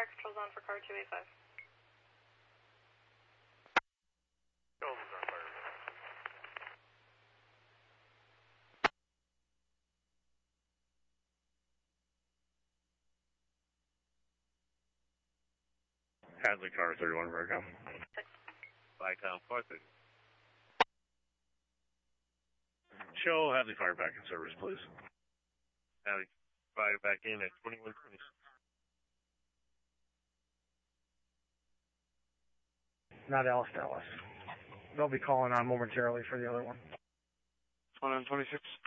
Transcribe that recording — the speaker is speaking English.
Fire control's on for car 285. Hadley car 31 Virgo. Vicom 430. Show Hadley Fire back in service, please. Hadley Fire back in at 2126. Not Alice Dallas. They'll be calling on momentarily for the other one. 2126.